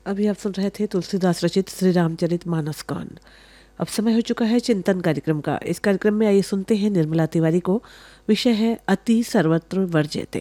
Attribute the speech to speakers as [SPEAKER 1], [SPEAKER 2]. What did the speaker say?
[SPEAKER 1] अभी आप सुन रहे थे तुलसीदास रचित श्री रामचरित मानस कांड। अब समय हो चुका है चिंतन कार्यक्रम का। इस कार्यक्रम में आइए सुनते हैं निर्मला तिवारी को। विषय है अति सर्वत्र वर्ज्यते।